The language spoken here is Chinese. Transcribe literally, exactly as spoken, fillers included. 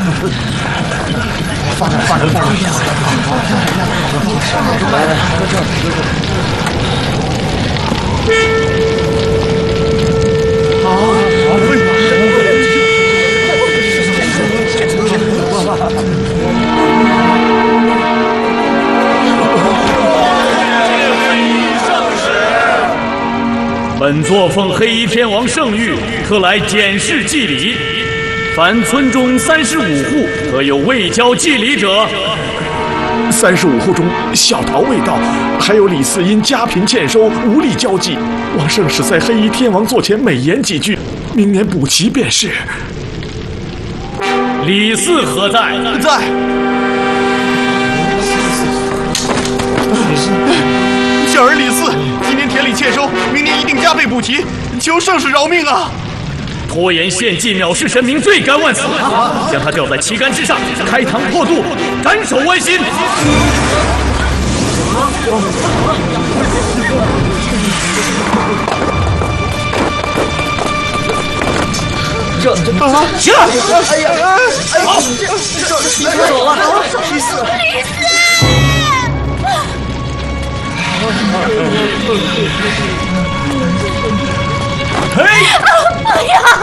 放着放着放着，来来，搁这搁这。好， 本座奉黑衣天王圣谕，特来检视祭礼。凡村中三十五户，可有未交祭礼者？ 三十五户中，小桃未到，还有李四因家贫欠收，无力交祭。望圣使在黑衣天王座前美言几句，明年补齐便是。 李四何在？ 在。 小儿李四，今年田里欠收，明年一定加倍补齐，求圣使饶命啊！ 拖延献祭，藐视神明，罪该万死！将他吊在旗杆之上，开膛破肚，斩首剜心！ 这这啊！行了！哎呀！好，这这这走了！李四，李四！ 嘿！ 不要！